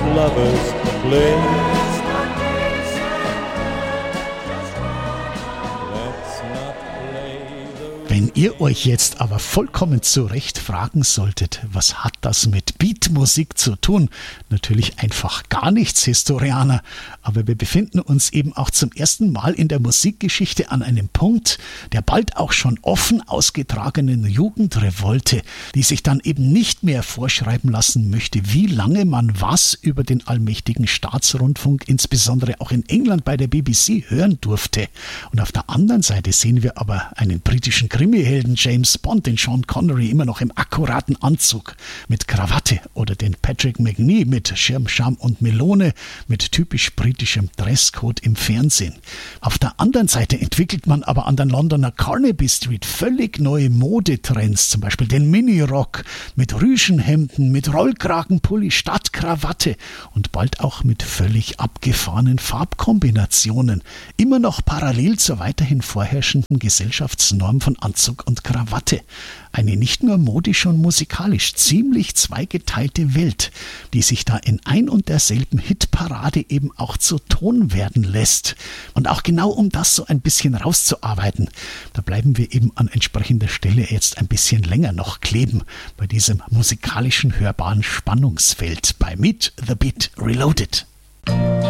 of lovers bliss. Wenn ihr euch jetzt aber vollkommen zu Recht fragen solltet, was hat das mit Beatmusik zu tun? Natürlich einfach gar nichts, Historianer. Aber wir befinden uns eben auch zum ersten Mal in der Musikgeschichte an einem Punkt der bald auch schon offen ausgetragenen Jugendrevolte, die sich dann eben nicht mehr vorschreiben lassen möchte, wie lange man was über den allmächtigen Staatsrundfunk, insbesondere auch in England bei der BBC, hören durfte. Und auf der anderen Seite sehen wir aber einen britischen Krimihelden James Bond, den Sean Connery, immer noch im akkuraten Anzug mit Krawatte, oder den Patrick Macnee mit Schirm, Scham und Melone mit typisch britischem Dresscode im Fernsehen. Auf der anderen Seite entwickelt man aber an der Londoner Carnaby Street völlig neue Modetrends, zum Beispiel den Minirock mit Rüschenhemden, mit Rollkragenpulli statt Krawatte und bald auch mit völlig abgefahrenen Farbkombinationen, immer noch parallel zur weiterhin vorherrschenden Gesellschaftsnorm von Anzug und Krawatte. Eine nicht nur modisch und musikalisch ziemlich zweigeteilte Welt, die sich da in ein und derselben Hitparade eben auch zu Ton werden lässt. Und auch genau um das so ein bisschen rauszuarbeiten, da bleiben wir eben an entsprechender Stelle jetzt ein bisschen länger noch kleben bei diesem musikalischen hörbaren Spannungsfeld bei Meet the Beat Reloaded.